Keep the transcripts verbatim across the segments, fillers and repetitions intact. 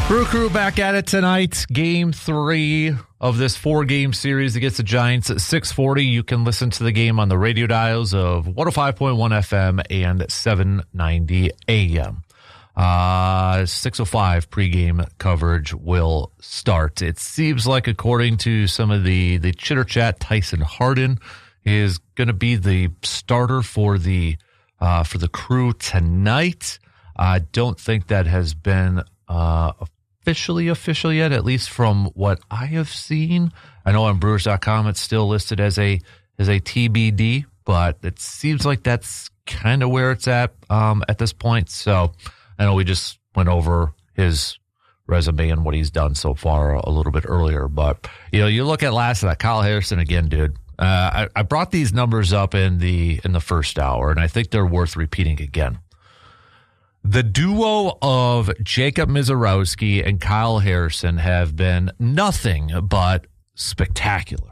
Brew Crew back at it tonight. Game three of this four-game series against the Giants at six forty. You can listen to the game on the radio dials of one oh five point one F M and seven ninety A M. Uh, six oh five pregame coverage will start. It seems like, according to some of the, the chitter-chat, Tyson Harden is going to be the starter for the uh, for the Crew tonight. I don't think that has been uh, officially official yet, at least from what I have seen. I know on Brewers dot com it's still listed as a as a T B D, but it seems like that's kind of where it's at um, at this point. So I know we just went over his resume and what he's done so far a little bit earlier, but you know, you look at last night, Kyle Harrison again, dude. Uh, I, I brought these numbers up in the in the first hour, and I think they're worth repeating again. The duo of Jacob Misiorowski and Kyle Harrison have been nothing but spectacular.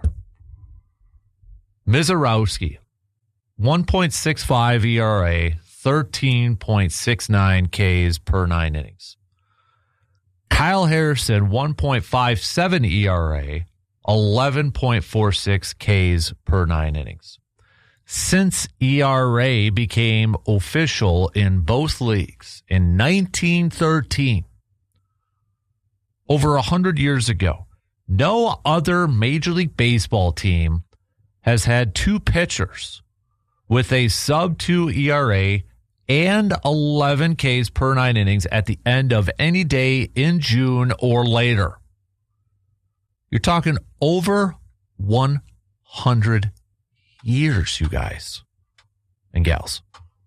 Misiorowski, one point six five E R A, thirteen point six nine Ks per nine innings. Kyle Harrison, one point five seven E R A, eleven point four six Ks per nine innings. Since E R A became official in both leagues in nineteen thirteen, over one hundred years ago, no other Major League Baseball team has had two pitchers with a sub two E R A and eleven Ks per nine innings at the end of any day in June or later. You're talking over one hundred years, you guys and gals.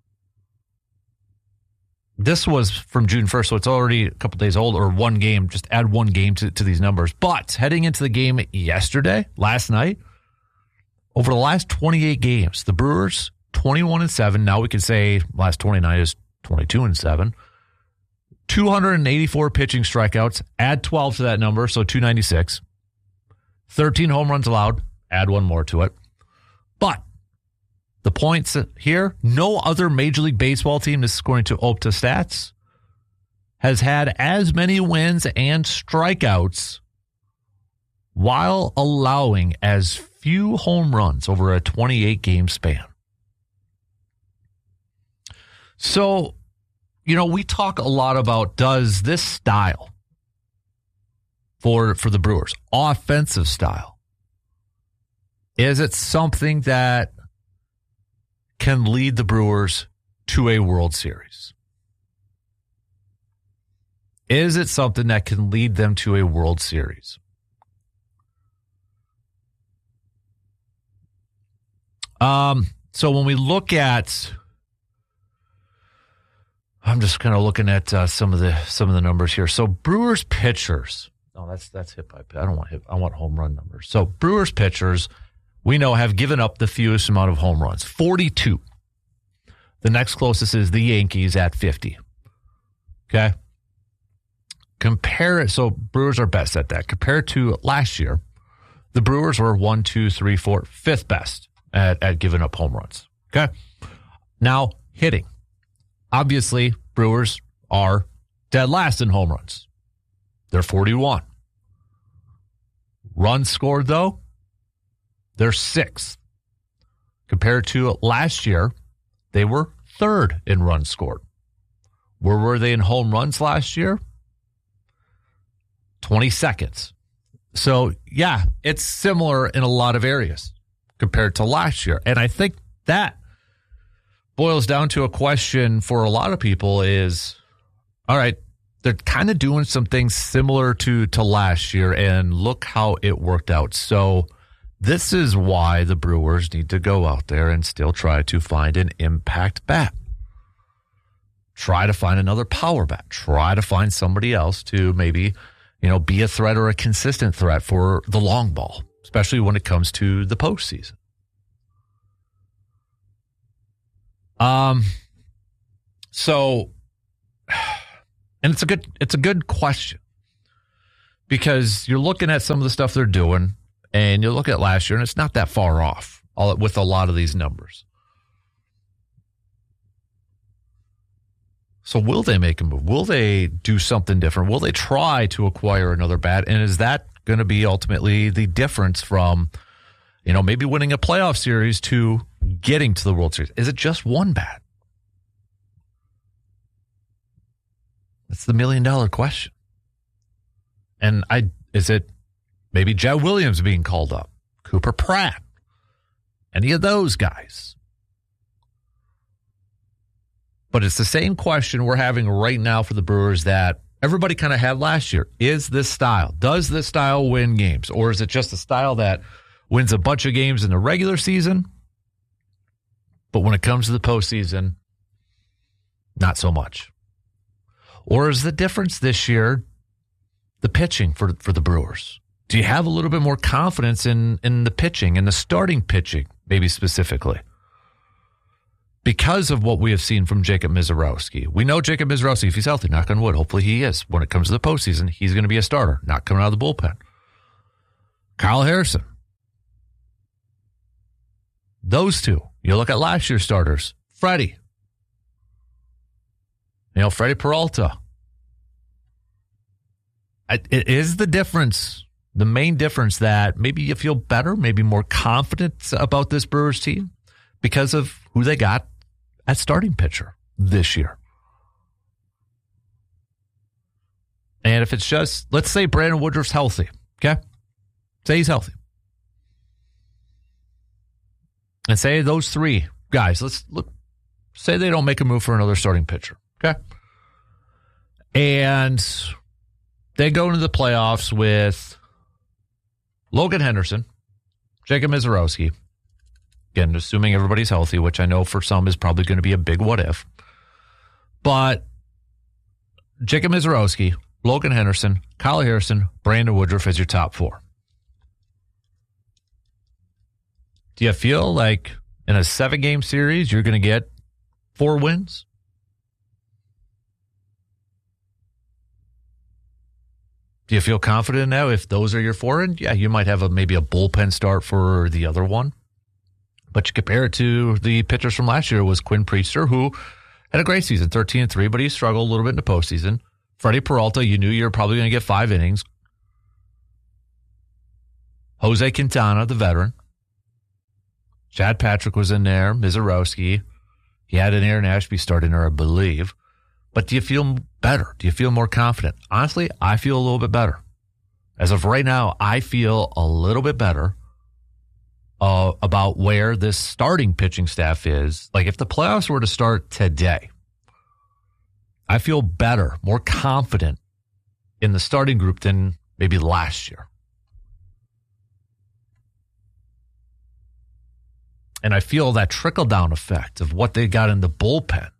This was from June first, so it's already a couple days old, or one game. Just add one game to, to these numbers. But heading into the game yesterday, last night, over the last twenty-eight games, the Brewers twenty-one and seven. Now we can say last twenty-nine is twenty-two and seven. two hundred eighty-four pitching strikeouts. Add twelve to that number, so two ninety-six. thirteen home runs allowed. Add one more to it. But the points here, no other Major League Baseball team, this is according to Opta Stats, has had as many wins and strikeouts while allowing as few home runs over a twenty-eight game span. So, you know, we talk a lot about, does this style for, for the Brewers, offensive style, is it something that can lead the Brewers to a World Series? Is it something that can lead them to a World Series? Um, so when we look at, I'm just kind of looking at uh, some of the some of the numbers here. So Brewers pitchers, no, that's that's hit by. I don't want hit. I want home run numbers. So Brewers pitchers, we know, have given up the fewest amount of home runs, forty-two. The next closest is the Yankees at fifty. Okay. Compare it. So Brewers are best at that. Compared to last year, the Brewers were one, two, three, four, fifth best at, at giving up home runs. Okay. Now, hitting. Obviously, Brewers are dead last in home runs. They're forty-one. Runs scored, though, they're sixth. Compared to last year, they were third in runs scored. Where were they in home runs last year? twenty-second. So, yeah, it's similar in a lot of areas compared to last year. And I think that boils down to a question for a lot of people is, all right, they're kind of doing some things similar to, to last year, and look how it worked out. So this is why the Brewers need to go out there and still try to find an impact bat. Try to find another power bat. Try to find somebody else to maybe, you know, be a threat or a consistent threat for the long ball, especially when it comes to the postseason. Um, so, and it's a good, it's a good question because you're looking at some of the stuff they're doing and you look at last year and it's not that far off all with a lot of these numbers. So will they make a move? Will they do something different? Will they try to acquire another bat? And is that going to be ultimately the difference from, you know, maybe winning a playoff series to getting to the World Series? Is it just one bat? That's the million dollar question. And I is it maybe Jed Williams being called up? Cooper Pratt? Any of those guys? But it's the same question we're having right now for the Brewers that everybody kind of had last year. Is this style? Does this style win games? Or is it just a style that wins a bunch of games in the regular season, but when it comes to the postseason, not so much? Or is the difference this year the pitching for, for the Brewers? Do you have a little bit more confidence in, in the pitching, in the starting pitching, maybe specifically? Because of what we have seen from Jacob Misiorowski. We know Jacob Misiorowski, if he's healthy, knock on wood, hopefully he is. When it comes to the postseason, he's going to be a starter, not coming out of the bullpen. Kyle Harrison. Those two. You look at last year's starters. Freddie. You know, Freddie Peralta. It is the difference, the main difference that maybe you feel better, maybe more confident about this Brewers team because of who they got at starting pitcher this year. And if it's just, let's say Brandon Woodruff's healthy, okay? Say he's healthy. And say those three guys, let's look, say they don't make a move for another starting pitcher, okay? And they go into the playoffs with Logan Henderson, Jacob Misiorowski, again, assuming everybody's healthy, which I know for some is probably going to be a big what if. But Jacob Misiorowski, Logan Henderson, Kyle Harrison, Brandon Woodruff as your top four. Do you feel like in a seven-game series you're going to get four wins? Do you feel confident now if those are your four? And yeah, you might have a maybe a bullpen start for the other one. But you compare it to the pitchers from last year, was Quinn Priester, who had a great season, thirteen and three, but he struggled a little bit in the postseason. Freddie Peralta, you knew you were probably going to get five innings. Jose Quintana, the veteran. Chad Patrick was in there. Misiorowski. He had an Aaron Ashby start in there, I believe. But do you feel better? Do you feel more confident? Honestly, I feel a little bit better. As of right now, I feel a little bit better uh, about where this starting pitching staff is. Like if the playoffs were to start today, I feel better, more confident in the starting group than maybe last year. And I feel that trickle-down effect of what they got in the bullpen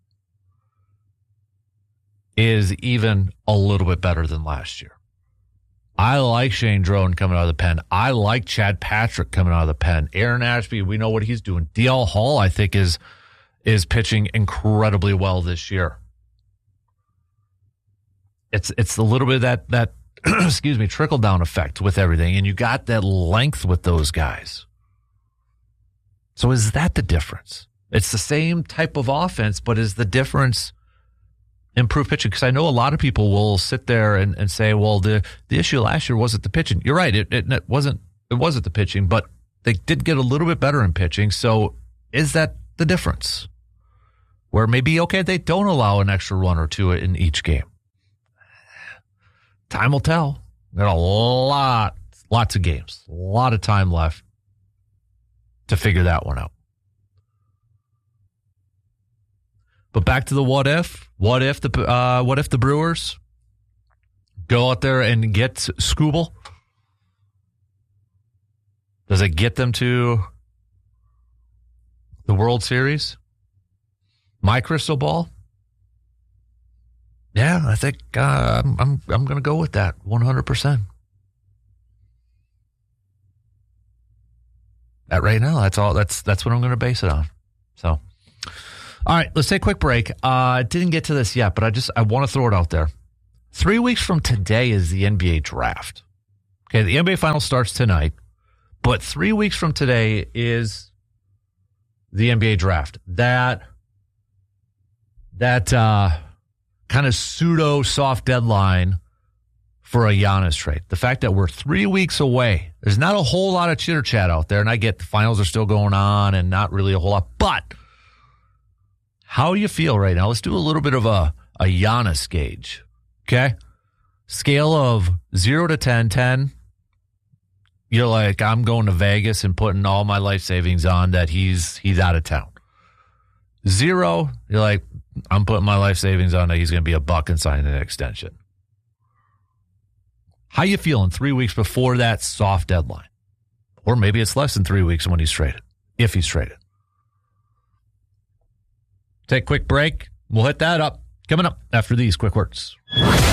is even a little bit better than last year. I like Shane Drone coming out of the pen. I like Chad Patrick coming out of the pen. Aaron Ashby, we know what he's doing. D L Hall, I think, is is pitching incredibly well this year. It's it's a little bit of that, that excuse me, trickle-down effect with everything, and you got that length with those guys. So is that the difference? It's the same type of offense, but is the difference improved pitching? Because I know a lot of people will sit there and, and say, well, the, the issue last year wasn't the pitching. You're right. It, it, it wasn't it wasn't the pitching, but they did get a little bit better in pitching. So is that the difference? Where maybe, okay, they don't allow an extra run or two in each game. Time will tell. Got a lot, lots of games, a lot of time left to figure that one out. But back to the what if. What if the uh, what if the Brewers go out there and get Skubal? Does it get them to the World Series? My crystal ball? Yeah, I think uh, I'm I'm, I'm going to go with that one hundred percent. At right now, that's all. That's that's what I'm going to base it on. So, all right, let's take a quick break. I uh, didn't get to this yet, but I just I want to throw it out there. Three weeks from today is the N B A draft. Okay, the N B A Finals starts tonight, but three weeks from today is the N B A draft. That that uh, kind of pseudo soft deadline for a Giannis trade. The fact that we're three weeks away, there's not a whole lot of chitter chat out there, and I get the finals are still going on and not really a whole lot, but how do you feel right now? Let's do a little bit of a, a Giannis gauge, okay? Scale of zero to ten, ten. You're like, I'm going to Vegas and putting all my life savings on that he's he's out of town. Zero, you're like, I'm putting my life savings on that he's going to be a buck and sign an extension. How you feeling three weeks before that soft deadline? Or maybe it's less than three weeks when he's traded, if he's traded. Take a quick break. We'll hit that up. Coming up after these quick words.